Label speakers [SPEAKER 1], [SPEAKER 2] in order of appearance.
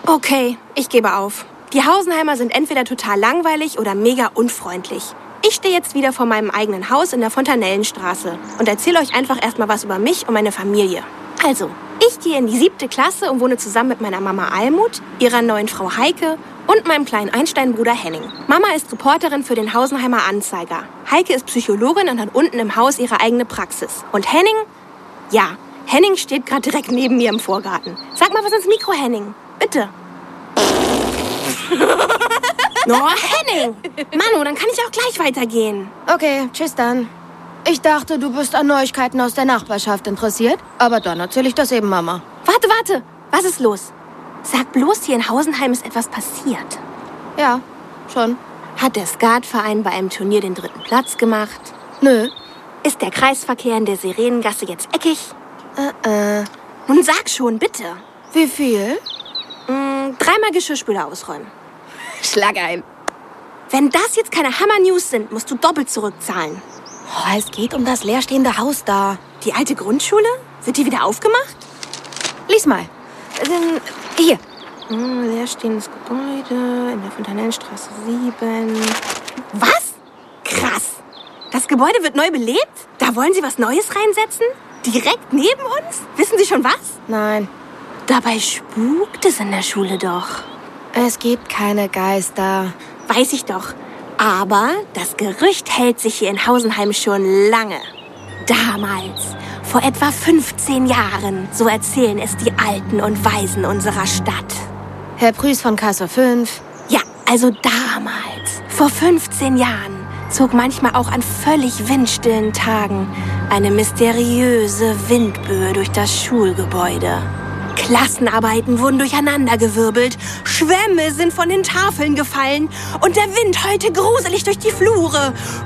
[SPEAKER 1] Okay, ich gebe auf. Die Hausenheimer sind entweder total langweilig oder mega unfreundlich. Ich stehe jetzt wieder vor meinem eigenen Haus in der Fontanellenstraße und erzähle euch einfach erstmal was über mich und meine Familie. Also, ich gehe in die 7. Klasse und wohne zusammen mit meiner Mama Almut, ihrer neuen Frau Heike und meinem kleinen Einsteinbruder Henning. Mama ist Reporterin für den Hausenheimer Anzeiger. Heike ist Psychologin und hat unten im Haus ihre eigene Praxis. Und Henning? Ja, Henning steht gerade direkt neben mir im Vorgarten. Sag mal was ins Mikro, Henning. Bitte. Oh, Henning! Manu, dann kann ich auch gleich weitergehen.
[SPEAKER 2] Okay, tschüss dann. Ich dachte, du bist an Neuigkeiten aus der Nachbarschaft interessiert, aber dann erzähle ich das eben Mama.
[SPEAKER 1] Warte. Was ist los? Sag bloß, hier in Hausenheim ist etwas passiert.
[SPEAKER 2] Ja, schon.
[SPEAKER 1] Hat der Skatverein bei einem Turnier den 3. Platz gemacht?
[SPEAKER 2] Nö.
[SPEAKER 1] Ist der Kreisverkehr in der Sirenengasse jetzt eckig? Nun sag schon, bitte.
[SPEAKER 2] Wie viel?
[SPEAKER 1] 3-mal Geschirrspüler ausräumen.
[SPEAKER 2] Schlag ein.
[SPEAKER 1] Wenn das jetzt keine Hammer-News sind, musst du doppelt zurückzahlen.
[SPEAKER 2] Oh, es geht um das leerstehende Haus da.
[SPEAKER 1] Die alte Grundschule? Wird die wieder aufgemacht?
[SPEAKER 2] Lies mal. Hier.
[SPEAKER 1] Leerstehendes Gebäude in der Fontanellenstraße 7. Was? Krass. Das Gebäude wird neu belebt? Da wollen Sie was Neues reinsetzen? Direkt neben uns? Wissen Sie schon was?
[SPEAKER 2] Nein.
[SPEAKER 1] Dabei spukt es in der Schule doch.
[SPEAKER 2] Es gibt keine Geister.
[SPEAKER 1] Weiß ich doch. Aber das Gerücht hält sich hier in Hausenheim schon lange. Damals, vor etwa 15 Jahren, so erzählen es die Alten und Weisen unserer Stadt.
[SPEAKER 2] Herr Prüß von Kasse 5.
[SPEAKER 1] Ja, also damals, vor 15 Jahren, zog manchmal auch an völlig windstillen Tagen eine mysteriöse Windböe durch das Schulgebäude. Klassenarbeiten wurden durcheinandergewirbelt, Schwämme sind von den Tafeln gefallen und der Wind heulte gruselig durch die Flure.